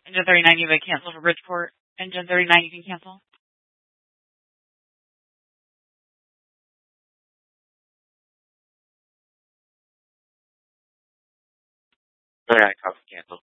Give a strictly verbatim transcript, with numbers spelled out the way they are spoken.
Engine thirty-nine, you have a cancel for Bridgeport. Engine thirty-nine, you can cancel. thirty-nine, copy, cancel.